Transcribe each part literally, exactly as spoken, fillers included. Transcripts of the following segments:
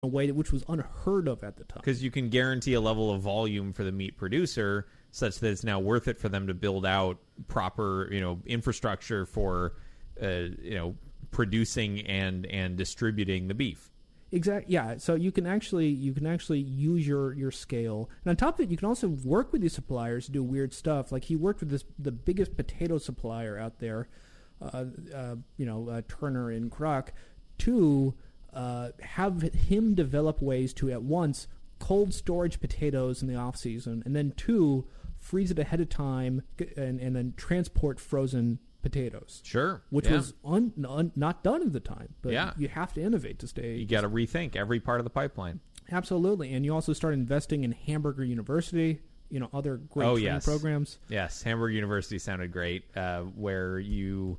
a way that, which was unheard of at the time. Because you can guarantee a level of volume for the meat producer such that it's now worth it for them to build out proper, you know, infrastructure for, uh, you know, producing and and distributing the beef. Exactly. Yeah. So you can actually you can actually use your, your scale, and on top of it, you can also work with these suppliers to do weird stuff. Like he worked with this the biggest potato supplier out there, uh, uh, you know, uh, Turner and Kroc, to uh, have him develop ways to at once cold storage potatoes in the off season, and then two, freeze it ahead of time and and then transport frozen potatoes. Sure. Which yeah. was un, un, not done at the time. But yeah. you have to innovate to stay. You got to rethink every part of the pipeline. Absolutely. And you also start investing in Hamburger University, you know, other great oh, training yes. programs. Yes. Hamburger University sounded great, uh, where you...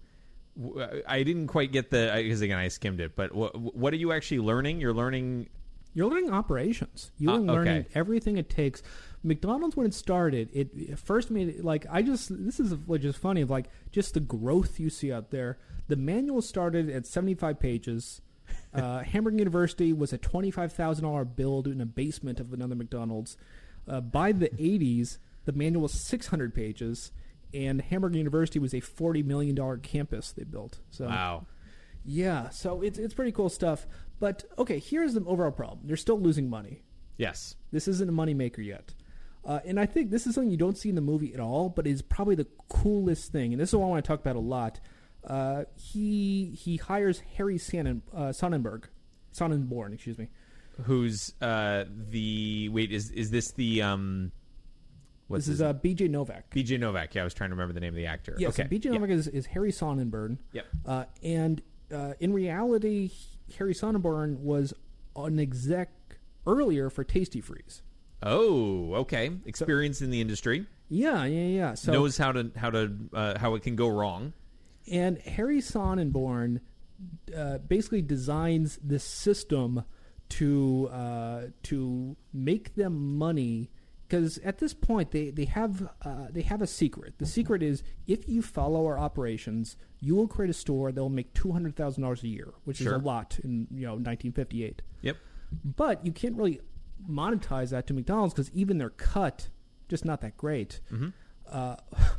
I didn't quite get the... Because, again, I skimmed it. But what, what are you actually learning? You're learning... You're learning operations. You're uh, okay. learning everything it takes. McDonald's, when it started, it, it first made it like I just this is like just funny of like just the growth you see out there. The manual started at seventy-five pages. Uh, Hamburger University was a twenty-five thousand dollar build in a basement of another McDonald's. Uh, by the eighties, the manual was six hundred pages, and Hamburger University was a forty million dollar campus they built. So, wow. Yeah, so it's it's pretty cool stuff. But okay, here's the overall problem: they're still losing money. Yes, this isn't a moneymaker yet. Uh, and I think this is something you don't see in the movie at all, but is probably the coolest thing. And this is what I want to talk about a lot. Uh, he he hires Harry Sonnen, uh, Sonnenberg, Sonnenborn, excuse me. Who's uh, the wait? Is is this the um? What's this is uh, B J Novak. B J Novak. Yeah, I was trying to remember the name of the actor. Yes, okay. so B J Novak yeah. is, is Harry Sonnenborn. Yep. Uh, and uh, in reality, Harry Sonnenborn was an exec earlier for Tasty Freeze. Oh, okay. Experience so, in the industry. Yeah, yeah, yeah. So knows how to how to uh, how it can go wrong. And Harry Sonnenborn uh, basically designs this system to uh, to make them money, because at this point they they have uh, they have a secret. The secret is, if you follow our operations, you will create a store that will make two hundred thousand dollars a year, which sure. is a lot in you know nineteen fifty-eight. Yep. But you can't really monetize that to McDonald's because even their cut just not that great. Mm-hmm. Uh,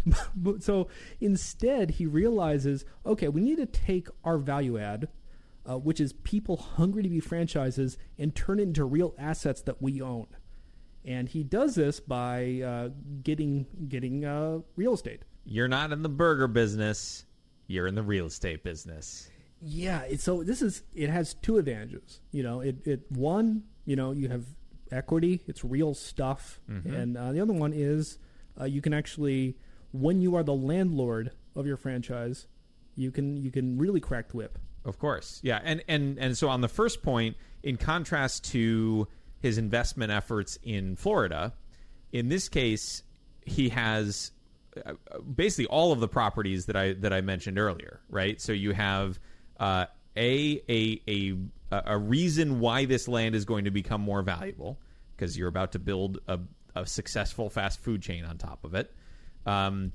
so instead, he realizes, okay, we need to take our value add, uh, which is people hungry to be franchises, and turn it into real assets that we own. And he does this by uh, getting getting uh, real estate. You're not in the burger business; you're in the real estate business. Yeah. It, so this is it has two advantages. You know, it it one, you know, you have equity. It's real stuff, mm-hmm. and uh, the other one is. Uh, you can actually, when you are the landlord of your franchise, you can you can really crack the whip. Of course, yeah, and and and so on the first point, in contrast to his investment efforts in Florida, in this case, he has uh, basically all of the properties that I that I mentioned earlier, right? So you have uh, a a a a reason why this land is going to become more valuable, because you're about to build a a successful fast food chain on top of it. Um,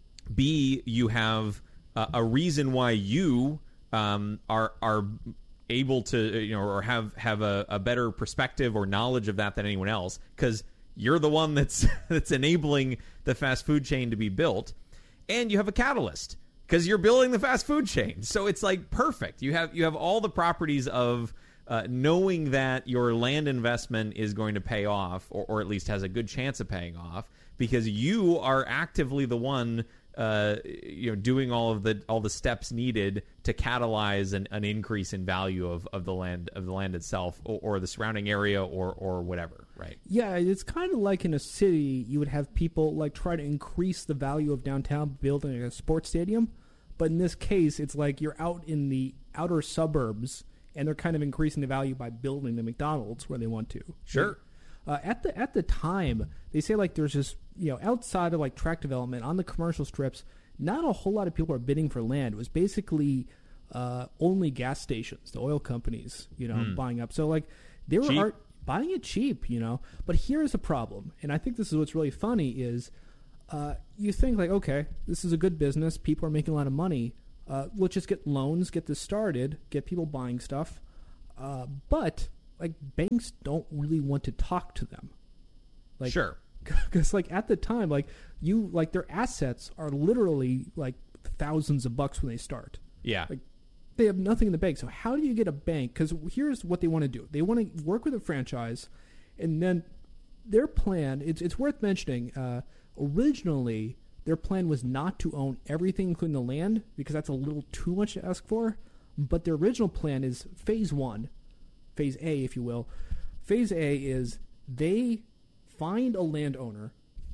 B, you have uh, a reason why you um, are are able to, you know, or have have a, a better perspective or knowledge of that than anyone else, because you're the one that's that's enabling the fast food chain to be built, and you have a catalyst because you're building the fast food chain. So it's like perfect. You have you have all the properties of Uh, knowing that your land investment is going to pay off, or, or at least has a good chance of paying off, because you are actively the one, uh, you know, doing all of the all the steps needed to catalyze an, an increase in value of, of the land of the land itself, or, or the surrounding area, or or whatever, right? Yeah, it's kind of like in a city, you would have people like try to increase the value of downtown, building a sports stadium, but in this case, it's like you're out in the outer suburbs. And they're kind of increasing the value by building the McDonald's where they want to. Sure. Uh, at the at the time, they say like there's just, you know, outside of like tract development on the commercial strips, not a whole lot of people are bidding for land. It was basically uh, only gas stations, the oil companies, you know, mm. buying up. So like they were art, buying it cheap, you know. But here's a problem, and I think this is what's really funny is uh, you think like, okay, this is a good business. People are making a lot of money. Uh, let's just get loans, get this started, get people buying stuff. Uh, but like banks don't really want to talk to them. Like, sure. Because like at the time, like you like their assets are literally like thousands of bucks when they start. Yeah. Like they have nothing in the bank. So how do you get a bank? Because here's what they want to do. They want to work with a franchise, and then their plan, it's it's worth mentioning, uh, originally their plan was not to own everything, including the land, because that's a little too much to ask for. But their original plan is phase one, phase A, if you will. Phase A is they find a landowner,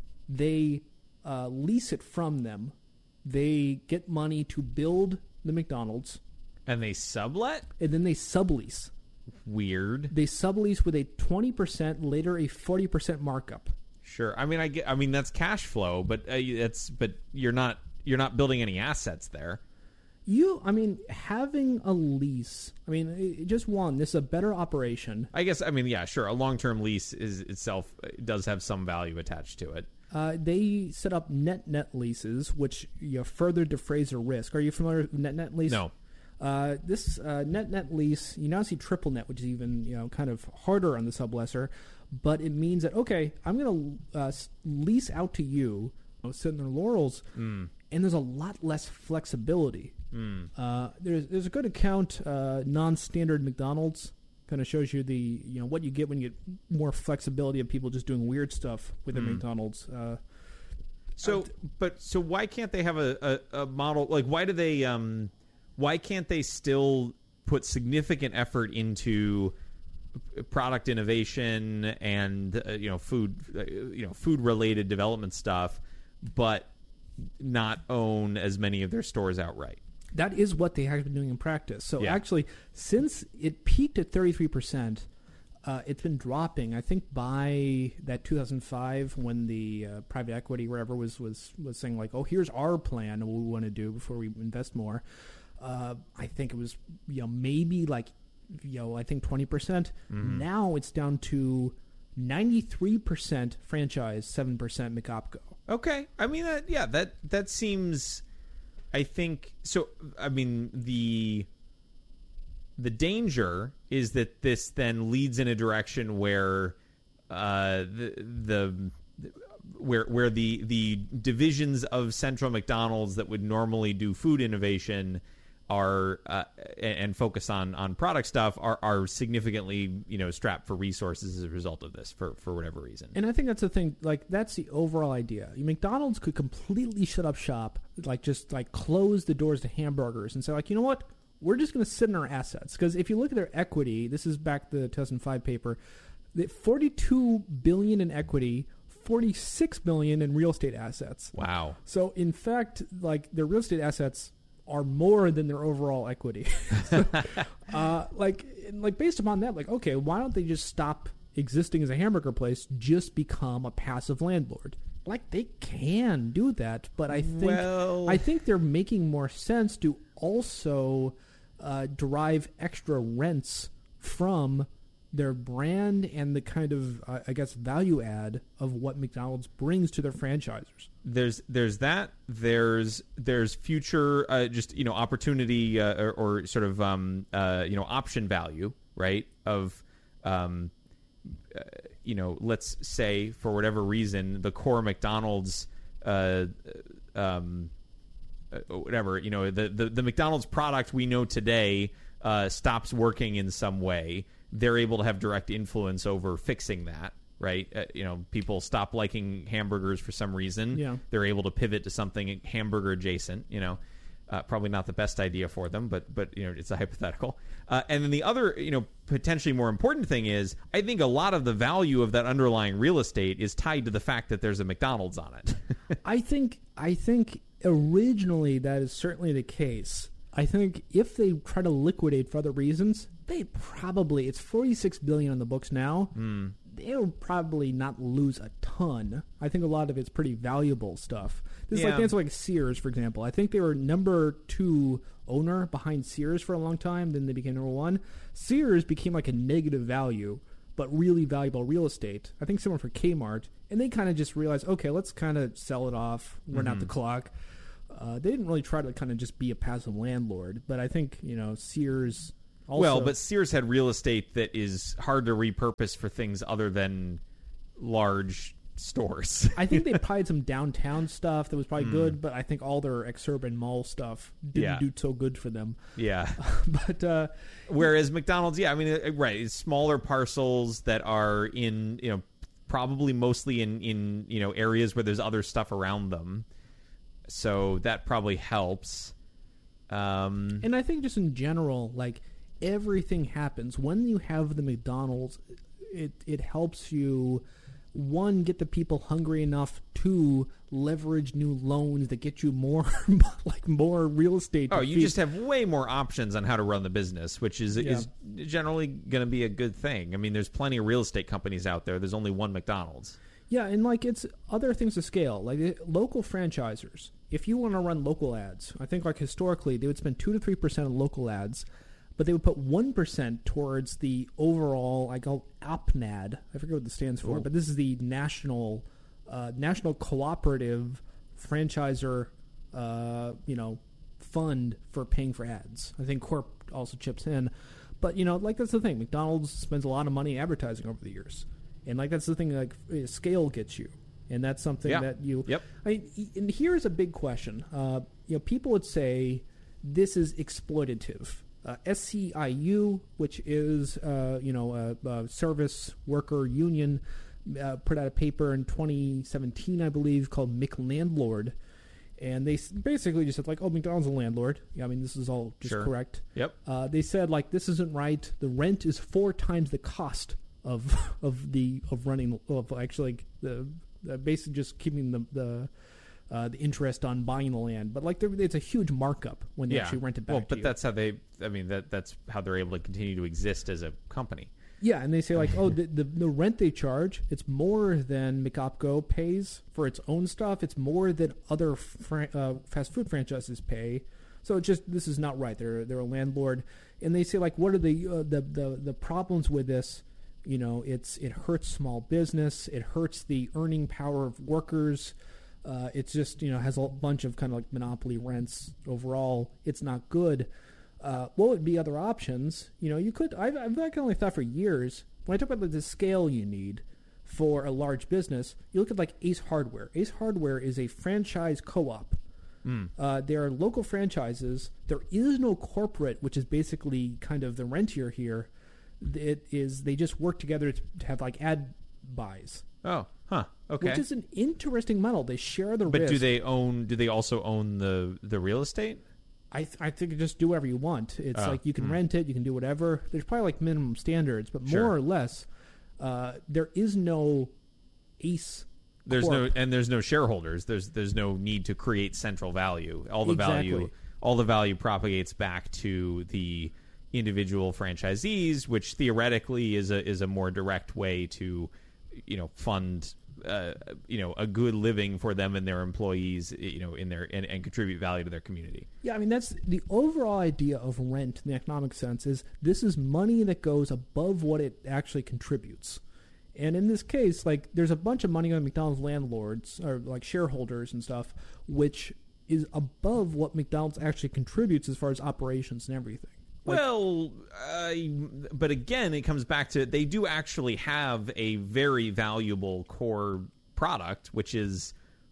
they uh, lease it from them, they get money to build the McDonald's, and they sublet, and then they sublease. Weird. They sublease with a twenty percent, later a forty percent markup. Sure. I mean, I get. I mean, that's cash flow, but uh, it's but you're not you're not building any assets there. You, I mean, having a lease. I mean, it, just one. This is a better operation. I guess. I mean, yeah, sure. A long-term lease is itself does have some value attached to it. Uh, they set up net-net leases, which you know, further defrays the risk. Are you familiar with net-net lease? No. Uh, this uh, net-net lease, you now see triple net, which is even you know kind of harder on the sublessor, but it means that okay, I'm going to uh, lease out to you, you know, sit in their laurels, mm. and there's a lot less flexibility. Mm. Uh, there's there's a good account, uh, non-standard McDonald's, kind of shows you the you know what you get when you get more flexibility of people just doing weird stuff with their mm. McDonald's. Uh, so, uh, but so why can't they have a, a, a model like why do they um why can't they still put significant effort into product innovation and uh, you know food uh, you know food related development stuff, but not own as many of their stores outright? That is what they have been doing in practice. So yeah. actually, since it peaked at thirty-three percent, uh, it's been dropping. I think by that two thousand five, when the uh, private equity, wherever, was, was, was saying like, oh, here's our plan and what we want to do before we invest more. Uh, I think it was, you know, maybe like, you know, I think twenty percent. Mm. Now it's down to ninety-three percent franchise, seven percent McOpCo. Okay. I mean, that, yeah, that, that seems... I think so. I mean, the the danger is that this then leads in a direction where uh, the the where where the the divisions of Central McDonald's that would normally do food innovation are uh, and focus on on product stuff are are significantly you know strapped for resources as a result of this for for whatever reason. And I think that's the thing. Like that's the overall idea. McDonald's could completely shut up shop, like just like close the doors to hamburgers and say like, you know what, we're just going to sit in our assets. Because if you look at their equity, this is back to the two thousand five paper, the forty-two billion in equity, forty-six billion in real estate assets. Wow. So in fact, like their real estate assets are more than their overall equity. uh, like, like based upon that, like, okay, why don't they just stop existing as a hamburger place, just become a passive landlord? Like, they can do that, but I think well... I think they're making more sense to also uh, derive extra rents from their brand and the kind of, uh, I guess, value add of what McDonald's brings to their franchisers. There's there's that there's there's future uh, just you know opportunity uh, or, or sort of um, uh, you know option value, right, of um, uh, you know let's say for whatever reason the core McDonald's uh, um, uh, whatever you know the, the the McDonald's product we know today uh, stops working in some way. They're able to have direct influence over fixing that. Right, uh, you know, people stop liking hamburgers for some reason. Yeah, they're able to pivot to something hamburger adjacent. You know, uh, probably not the best idea for them, but but you know, it's a hypothetical. Uh, and then the other, you know, potentially more important thing is, I think a lot of the value of that underlying real estate is tied to the fact that there's a McDonald's on it. I think I think originally that is certainly the case. I think if they try to liquidate for other reasons, they probably it's forty-six billion on the books now. Mm. They'll probably not lose a ton. I think a lot of it's pretty valuable stuff. This yeah. is like that's like Sears, for example. I think they were number two owner behind Sears for a long time. Then they became number one. Sears became like a negative value, but really valuable real estate. I think similar for Kmart. And they kind of just realized, okay, let's kind of sell it off, run mm-hmm. out the clock. Uh, they didn't really try to kind of just be a passive landlord. But I think, you know, Sears Also, well, but Sears had real estate that is hard to repurpose for things other than large stores. I think they probably had some downtown stuff that was probably Mm. good, but I think all their exurban mall stuff didn't Yeah. do so good for them. Yeah. But uh, Whereas McDonald's, yeah, I mean, uh, right, it's smaller parcels that are in, you know, probably mostly in, in, you know, areas where there's other stuff around them. So that probably helps. Um, and I think just in general, like everything happens when you have the McDonald's. It it helps you, one, get the people hungry enough to leverage new loans that get you more like more real estate. oh, to you feed- just have way more options on how to run the business, which is Yeah. is generally going to be a good thing. I mean, there's plenty of real estate companies out there. There's only one McDonald's. Yeah, and like it's other things to scale, like uh, local franchisers. If you want to run local ads, I think like historically they would spend two to three percent on local ads, but they would put one percent towards the overall. I call A P N A D. I forget what this stands for, Ooh. but this is the national, uh, national cooperative franchisor, uh, you know, fund for paying for ads. I think Corp also chips in, but you know, like that's the thing. McDonald's spends a lot of money in advertising over the years. And like that's the thing, like uh, scale gets you, and that's something Yeah. that you. Yep. I mean, e- and here's a big question. Uh, you know, people would say this is exploitative. Uh, S C I U, which is uh, you know a, a service worker union, uh, put out a paper in twenty seventeen, I believe, called McLandlord, and they s- basically just said like, oh, McDonald's is a landlord. Yeah, I mean this is all just Sure. correct. Yep. Uh, they said like this isn't right. The rent is four times the cost of of the of running of actually like the, the basically just keeping the the uh, the interest on buying the land. But like there, it's a huge markup when they Yeah. actually rent it back. Well, to but you. that's how they. I mean, that that's how they're able to continue to exist as a company. Yeah, and they say like, oh, the, the the rent they charge, it's more than McOpCo pays for its own stuff. It's more than other fran- uh, fast food franchises pay. So it's just this is not right. They're they're a landlord, and they say like, what are the uh, the, the the problems with this? You know, it's it hurts small business. It hurts the earning power of workers. Uh, it's just you know has a bunch of kind of like monopoly rents overall. It's not good. Uh, what would be other options? You know, you could. I've, I've like only thought for years when I talk about like, the scale you need for a large business. You look at like Ace Hardware. Ace Hardware is a franchise co-op. Mm. Uh, there are local franchises. There is no corporate, which is basically kind of the rentier here. It is they just work together to, to have like ad buys, Oh, huh. Okay. which is an interesting model. They share the but risk. do they own? Do they also own the the real estate? I th- I think you just do whatever you want. It's Oh, like you can mm. rent it, you can do whatever. There's probably like minimum standards, but Sure. more or less, uh, there is no Ace. There's no Corp. and there's no shareholders. There's there's no need to create central value. All the Exactly. value all the value propagates back to the individual franchisees, which theoretically is a is a more direct way to, you know, fund uh, you know a good living for them and their employees, you know, in their and, and contribute value to their community. Yeah, I mean that's the overall idea of rent in the economic sense is this is money that goes above what it actually contributes. And in this case, like there's a bunch of money on McDonald's landlords or like shareholders and stuff, which is above what McDonald's actually contributes as far as operations and everything. Like- Well, uh, but again, it comes back to they do actually have a very valuable core product, which is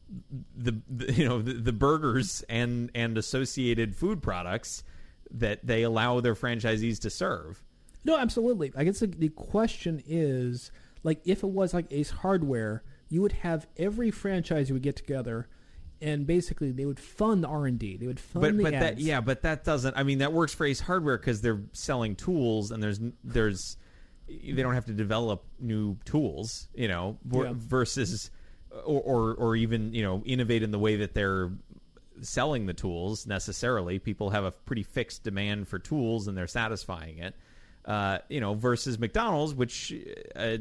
the, the you know the, the burgers and and associated food products that they allow their franchisees to serve. No, absolutely. I guess the, the question is, like, if it was like Ace Hardware, you would have every franchise you would get together, and basically they would fund R and D. They would fund But the but ads. that yeah, but that doesn't. I mean, that works for Ace Hardware because they're selling tools, and there's there's they don't have to develop new tools, you know, v- Yeah. versus or, or or even you know innovate in the way that they're selling the tools necessarily. People have a pretty fixed demand for tools, and they're satisfying it. Uh, you know, versus McDonald's, which uh,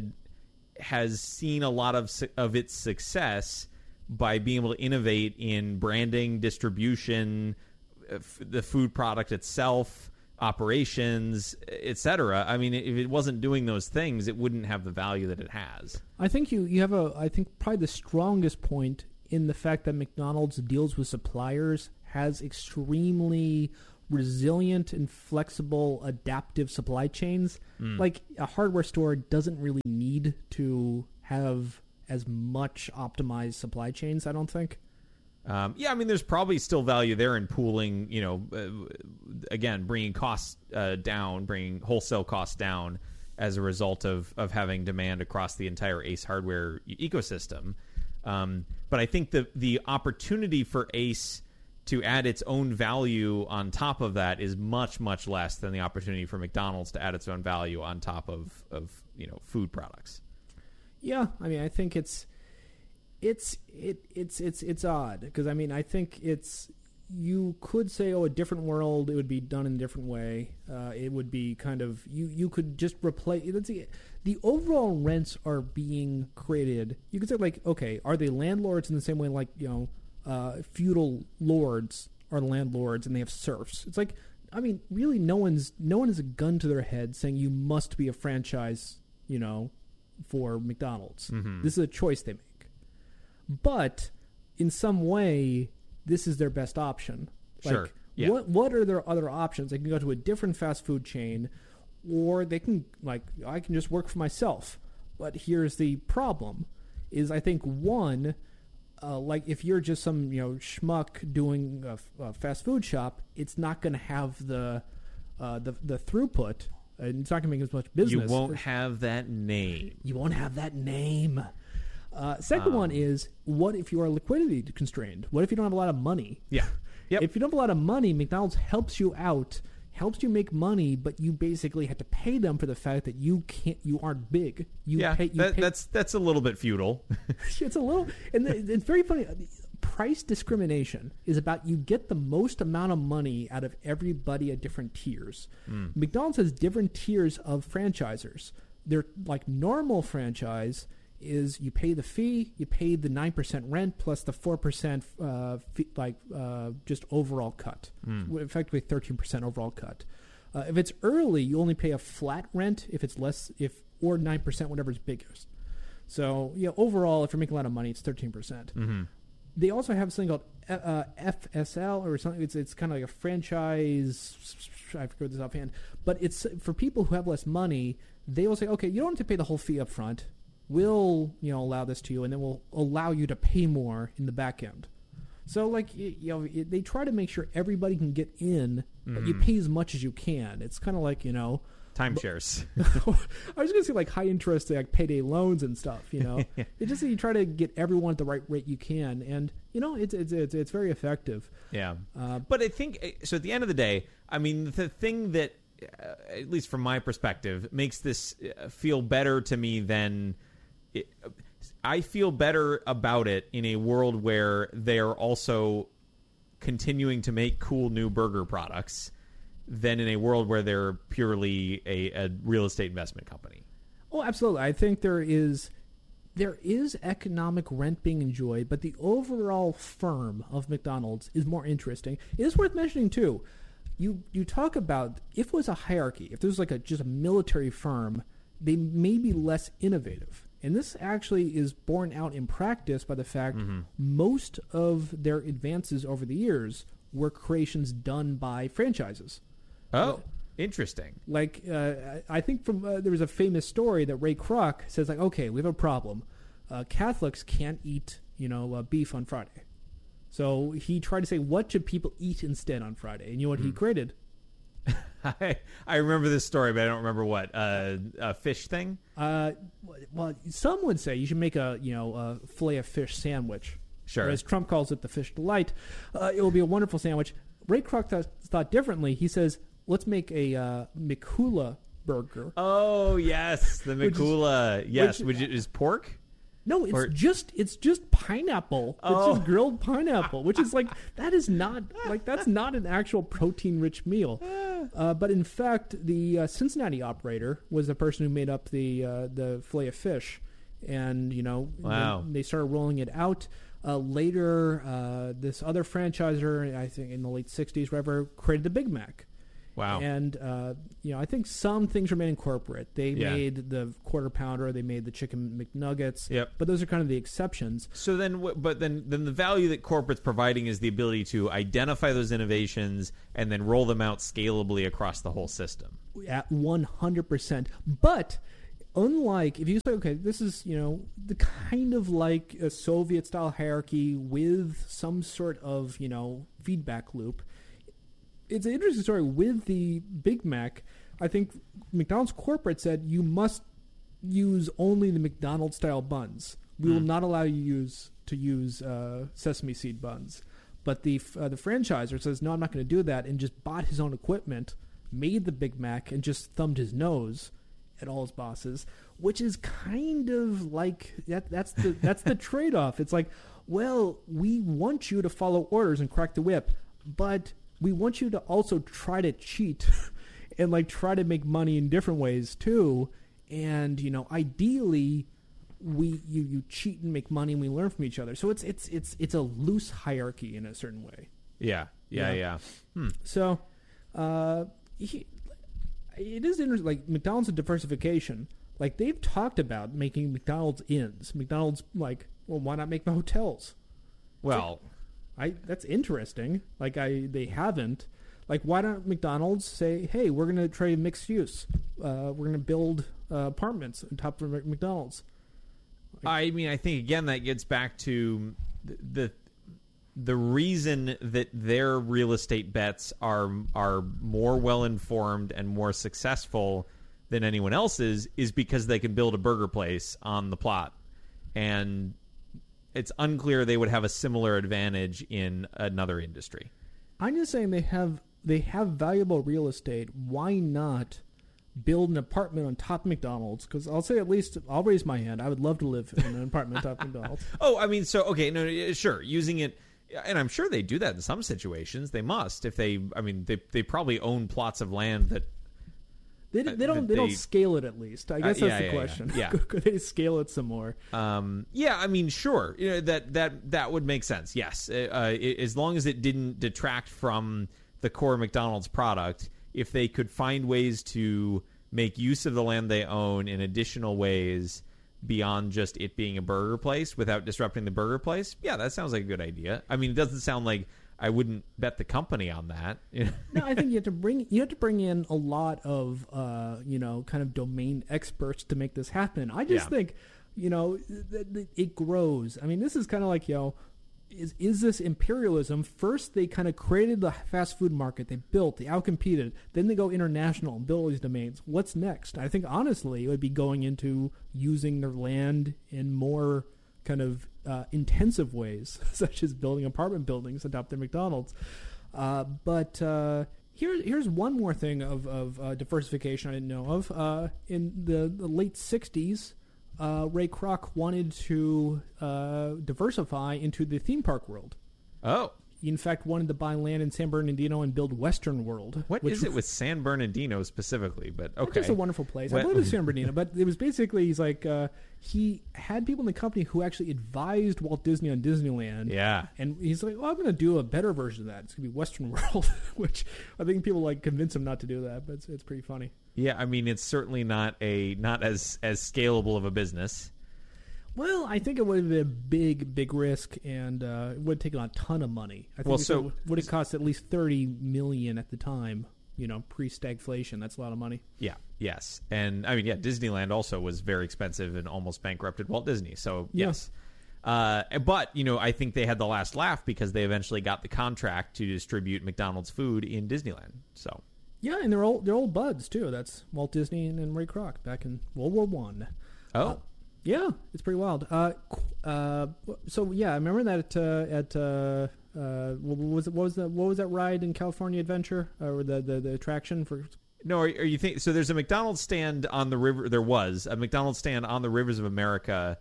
has seen a lot of su- of its success by being able to innovate in branding, distribution, uh, f- the food product itself, operations, et cetera. I mean, if it wasn't doing those things, it wouldn't have the value that it has. I think you, you have a I think probably the strongest point in the fact that McDonald's deals with suppliers, has extremely resilient and flexible, adaptive supply chains. Mm. Like a hardware store doesn't really need to have as much optimized supply chains, I don't think. Um, yeah, I mean, there's probably still value there in pooling, you know, uh, again, bringing costs uh, down, bringing wholesale costs down as a result of, of having demand across the entire Ace Hardware e- ecosystem. Um, but I think the the opportunity for Ace to add its own value on top of that is much, much less than the opportunity for McDonald's to add its own value on top of, of you know, food products. Yeah, I mean, I think it's it's it it's it's it's odd because I mean, I think it's you could say, oh, a different world, it would be done in a different way. Uh, it would be kind of you you could just replace. Let's see, the overall rents are being created. You could say like, okay, are they landlords in the same way like you know uh, feudal lords are landlords and they have serfs? It's like, I mean, really, no one's no one has a gun to their head saying you must be a franchise, you know, for McDonald's. Mm-hmm. This is a choice they make. But in some way, this is their best option. Like, sure. Yeah. What what are their other options? They can go to a different fast food chain, or they can like I can just work for myself. But here's the problem: is I think one, uh, like if you're just some you know schmuck doing a, a fast food shop, it's not going to have the uh, the the throughput. And it's not going to make as much business. You won't have that name. You won't have that name. Uh, second um, one is, what if you are liquidity constrained? What if you don't have a lot of money? Yeah. Yep. If you don't have a lot of money, McDonald's helps you out, helps you make money, but you basically have to pay them for the fact that you can't, you aren't big. You yeah, pay, you that, pay, that's that's a little bit feudal. It's a little, and it's very funny. Price discrimination is about you get the most amount of money out of everybody at different tiers. Mm. McDonald's has different tiers of franchisers. They're like normal franchise is you pay the fee, you pay the nine percent rent plus the four percent uh, fee, like uh, just overall cut, mm. effectively thirteen percent overall cut. Uh, if it's early, you only pay a flat rent if it's less, if or nine percent, whatever's biggest. So yeah, overall, if you're making a lot of money, it's thirteen percent. Mm-hmm. They also have something called uh, F S L or something. It's it's kind of like a franchise. I forget this offhand, but it's for people who have less money. They will say, okay, you don't have to pay the whole fee up front. We'll you know allow this to you, and then we'll allow you to pay more in the back end. So like you know, they try to make sure everybody can get in, but mm-hmm. you pay as much as you can. It's kind of like you know. Timeshares. I was going to say like high interest, like payday loans and stuff. You know, it's just that you try to get everyone at the right rate you can, and you know, it's it's it's, it's very effective. Yeah, uh, but I think so. At the end of the day, I mean, the thing that, uh, at least from my perspective, makes this feel better to me than it, I feel better about it in a world where they are also continuing to make cool new burger products than in a world where they're purely a, a real estate investment company. Oh, absolutely. I think there is there is economic rent being enjoyed, but the overall firm of McDonald's is more interesting. It is worth mentioning, too. You you talk about, if it was a hierarchy, if there was like a just a military firm, they may be less innovative. And this actually is borne out in practice by the fact mm-hmm. most of their advances over the years were creations done by franchises. Oh, interesting. Like, uh, I think from uh, there was a famous story that Ray Kroc says, like, okay, we have a problem. Uh, Catholics can't eat, you know, uh, beef on Friday. So he tried to say, what should people eat instead on Friday? And you know what mm. he created? I, I remember this story, but I don't remember what. Uh, a fish thing? Uh, well, some would say you should make a, you know, a filet of fish sandwich. Sure. Or as Trump calls it, the fish delight. Uh, it will be a wonderful sandwich. Ray Kroc th- thought differently. He says, let's make a uh, McCula burger. Oh, yes. The McCula. Yes. Which, which is pork? No, it's or, just it's just pineapple. Oh. It's just grilled pineapple, which is like, that is not, like, that's not an actual protein-rich meal. Uh, but in fact, the uh, Cincinnati operator was the person who made up the uh, the filet of fish. And, you know, wow. they, they started rolling it out. Uh, later, uh, this other franchisor, I think in the late sixties, whatever, created the Big Mac. Wow. And, uh, you know, I think some things remain corporate. They Yeah. made the quarter pounder, they made the chicken McNuggets. Yep. But those are kind of the exceptions. So then, wh- but then, then the value that corporate's providing is the ability to identify those innovations and then roll them out scalably across the whole system. At one hundred percent. But unlike, if you say, okay, this is, you know, the kind of like a Soviet-style hierarchy with some sort of, you know, feedback loop. It's an interesting story with the Big Mac. I think McDonald's corporate said you must use only the McDonald's style buns. We mm. will not allow you use to use uh, sesame seed buns. But the uh, the franchisor says no, I'm not going to do that, and just bought his own equipment, made the Big Mac, and just thumbed his nose at all his bosses, which is kind of like that. That's the that's the trade off. It's like, well, we want you to follow orders and crack the whip, but we want you to also try to cheat and like try to make money in different ways too. And, you know, ideally we you, you cheat and make money and we learn from each other. So it's it's it's it's a loose hierarchy in a certain way. Yeah. Yeah, yeah. yeah. Hmm. So uh he, it is interesting, like McDonald's and diversification. Like they've talked about making McDonald's inns. McDonald's like, well, why not make hotels? Well, I that's interesting. Like I, they haven't. Like why don't McDonald's say, hey, we're gonna try mixed use. Uh, we're gonna build uh, apartments on top of McDonald's. Like, I mean, I think again that gets back to the, the the reason that their real estate bets are are more well informed and more successful than anyone else's is because they can build a burger place on the plot, and it's unclear they would have a similar advantage in another industry. I'm just saying they have they have valuable real estate. Why not build an apartment on top of McDonald's? Because I'll say at least I'll raise my hand. I would love to live in an apartment on top of McDonald's. Oh, I mean, so okay, no, sure, using it, and I'm sure they do that in some situations. They must, if they, I mean, they they probably own plots of land that. They, they don't. They, they don't scale it. At least, I guess uh, that's yeah, the yeah, question. Yeah. Could they scale it some more? Um, yeah, I mean, sure. You know, that that that would make sense. Yes, uh, it, as long as it didn't detract from the core McDonald's product. If they could find ways to make use of the land they own in additional ways beyond just it being a burger place without disrupting the burger place, yeah, that sounds like a good idea. I mean, it doesn't sound like I wouldn't bet the company on that. No, I think you have to bring you have to bring in a lot of uh, you know, kind of domain experts to make this happen. I just yeah. think, you know, th- th- it grows. I mean, this is kind of like, you know, is is this imperialism? First, they kind of created the fast food market. They built, they outcompeted. Then they go international and build all these domains. What's next? I think honestly, it would be going into using their land in more kind of uh, intensive ways, such as building apartment buildings atop their McDonald's. Uh, but uh, here, here's one more thing of, of uh, diversification I didn't know of. Uh, in the, the late sixties, uh, Ray Kroc wanted to uh, diversify into the theme park world. Oh. He, in fact, wanted to buy land in San Bernardino and build Western World. What which is it with San Bernardino specifically? But okay. It's just a wonderful place. I What- believe it's San Bernardino, but it was basically, he's like, uh, he had people in the company who actually advised Walt Disney on Disneyland. Yeah. And he's like, well, I'm going to do a better version of that. It's going to be Western World, which I think people like convince him not to do that, but it's, it's pretty funny. Yeah, I mean, it's certainly not a not as as scalable of a business. Well, I think it would have been a big, big risk, and uh, it would have taken a ton of money. I think Well, it so- would have cost at least thirty million dollars at the time, you know, pre-stagflation. That's a lot of money. Yeah, yes. And, I mean, yeah, Disneyland also was very expensive and almost bankrupted Walt Disney. So, Yeah. yes. Uh, but, you know, I think they had the last laugh because they eventually got the contract to distribute McDonald's food in Disneyland. So, Yeah, and they're old, they're old buds, too. That's Walt Disney and, and Ray Kroc back in World War One. oh, Uh, Yeah, it's pretty wild. Uh, qu- uh, so yeah, I remember that uh, at uh, uh, what was it, what was the what was that ride in California Adventure uh, or the, the the attraction for? no, are, are you think so? There's a McDonald's stand on the river. There was a McDonald's stand on the rivers of America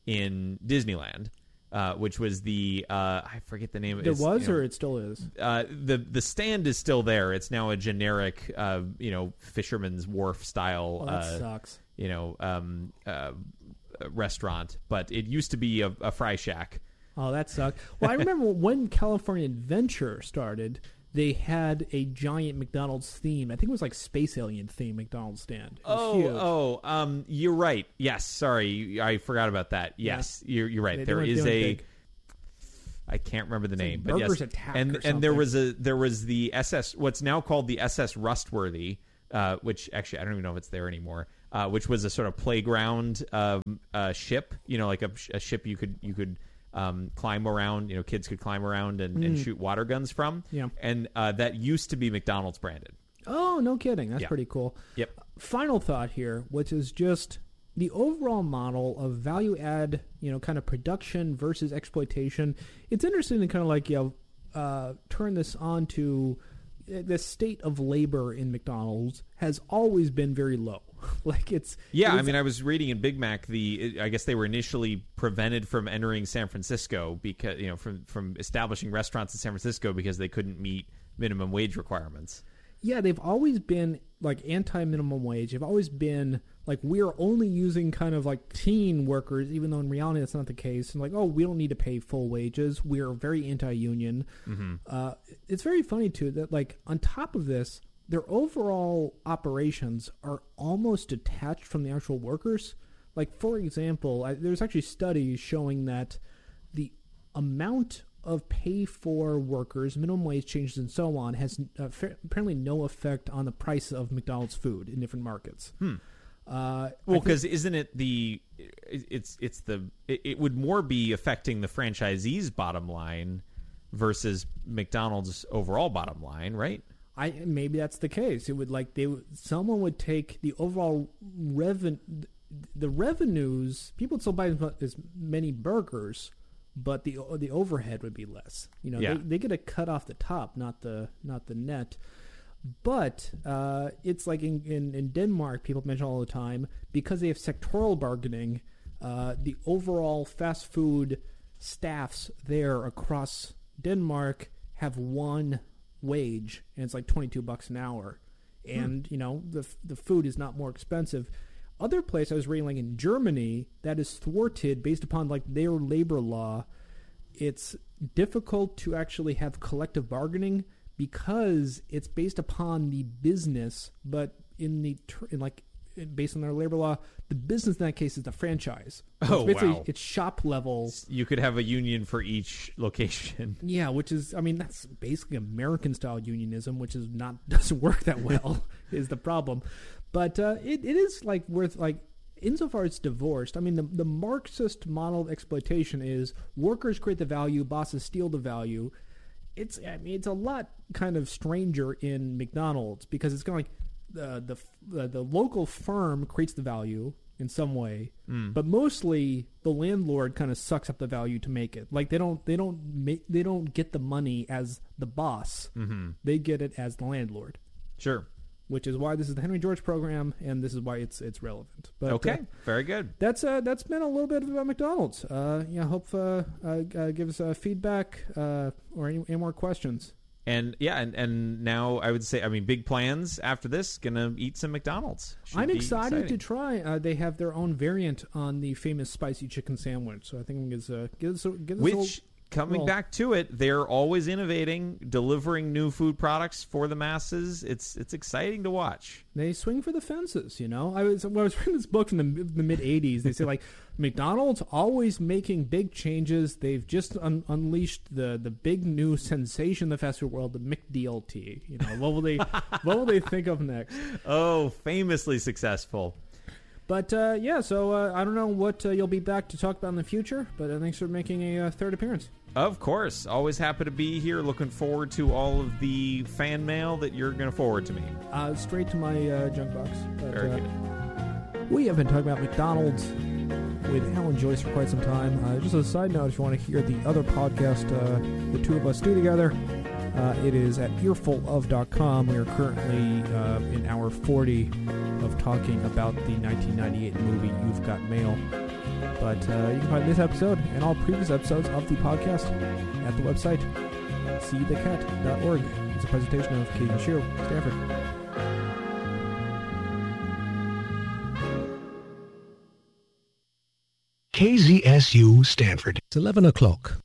in Disneyland, uh, which was the uh, I forget the name. There It's, was, you know, or it still is. Uh, the the stand is still there. It's now a generic, uh, you know, fisherman's wharf style. Oh, that uh, sucks. You know, um, uh, restaurant, but it used to be a, a fry shack. Oh, that sucked. Well, I remember when California Adventure started. they had a giant McDonald's theme. I think it was like Space Alien theme McDonald's stand. It was Oh, huge. oh, um, you're right. Yes, sorry, I forgot about that. Yes, yeah. you're you're right. They, there they is a. big. I can't remember the It's name, like but Burgers yes, Attack and or and there something. was a there was the S S, what's now called the S S Rustworthy, uh, which actually I don't even know if it's there anymore. Uh, which was a sort of playground um, uh, ship, you know, like a, a ship you could you could. Um, climb around, you know, kids could climb around and, mm. and shoot water guns from. Yeah. And uh, that used to be McDonald's branded. Oh, no kidding. That's yeah. pretty cool. Yep. Final thought here, which is just the overall model of value add, you know, kind of production versus exploitation. It's interesting to kind of like, you know, uh, turn this on to the state of labor in McDonald's has always been very low. Like it's yeah. It's, I mean, I was reading in Big Mac. The I guess they were initially prevented from entering San Francisco because you know from from establishing restaurants in San Francisco because they couldn't meet minimum wage requirements. Yeah, they've always been like anti-minimum wage. They've always been like we're only using kind of like teen workers, even though in reality that's not the case. And like, oh, we don't need to pay full wages. We're very anti-union. Mm-hmm. Uh, it's very funny too that like on top of this, their overall operations are almost detached from the actual workers. Like, for example, I, there's actually studies showing that the amount of pay for workers, minimum wage changes, and so on has uh, fa- apparently no effect on the price of McDonald's food in different markets. Hmm. Uh, well, because isn't it the it's it's the it, it would more be affecting the franchisee's bottom line versus McDonald's overall bottom line, right? I maybe that's the case. It would like they would, someone would take the overall revenue, the revenues. People would still buy as many burgers, but the the overhead would be less. You know, yeah. they, they get a cut off the top, not the not the net. But uh, it's like in, in, in Denmark, people mention all the time because they have sectoral bargaining. Uh, the overall fast food staffs there across Denmark have one wage, and it's like twenty-two bucks an hour, and hmm. you know the the food is not more expensive. Other place I was reading, like in Germany, that is thwarted based upon like their labor law. It's difficult to actually have collective bargaining because it's based upon the business, but in the in like based on their labor law, the business in that case is the franchise. Oh, it's wow. It's shop level. You could have a union for each location. Yeah, which is, I mean, that's basically American-style unionism, which is not doesn't work that well, is the problem. But uh, it, it is, like, worth, like, insofar it's divorced. I mean, the, the Marxist model of exploitation is workers create the value, bosses steal the value. It's, I mean, it's a lot kind of stranger in McDonald's because it's kind of like, The, the the the local firm creates the value in some way, mm. but mostly the landlord kind of sucks up the value to make it. Like they don't they don't make they don't get the money as the boss; mm-hmm. they get it as the landlord. Sure, which is why this is the Henry George program, and this is why it's it's relevant. But, okay, uh, very good. That's uh that's been a little bit about McDonald's. Uh, yeah, hope uh, uh, uh give us uh, feedback uh, or any, any more questions. And yeah, and, and now I would say, I mean, big plans after this. Gonna eat some McDonald's. Should I'm be excited exciting. to try. Uh, they have their own variant on the famous spicy chicken sandwich, so I think give us a give us a, give us Which, a little, coming well, back to it, they're always innovating, delivering new food products for the masses. It's it's exciting to watch. They swing for the fences, you know. I was when I was reading this book from the, the mid eighties. They say like McDonald's always making big changes. They've just un- unleashed the, the big new sensation in the fast food world, the McDLT. You know, what will they what will they think of next? Oh, famously successful. But uh, yeah, so uh, I don't know what uh, you'll be back to talk about in the future. But uh, thanks for making a uh, third appearance. Of course. Always happy to be here. Looking forward to all of the fan mail that you're going to forward to me. Uh, straight to my uh, junk box. But, Very uh, good. We have been talking about McDonald's with Alan Joyce for quite some time. Uh, just as a side note, if you want to hear the other podcast uh, the two of us do together, uh, it is at earful of dot com. We are currently uh, in hour forty of talking about the nineteen ninety-eight movie You've Got Mail. But uh, you can find this episode and all previous episodes of the podcast at the website see the cat dot org. It's a presentation of Kate and Shiro, Stanford. K Z S U Stanford. It's eleven o'clock.